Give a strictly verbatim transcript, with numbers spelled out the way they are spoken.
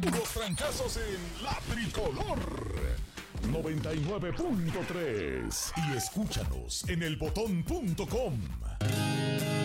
Puros trancazos en La Tricolor noventa y nueve punto tres y escúchanos en el botón punto com.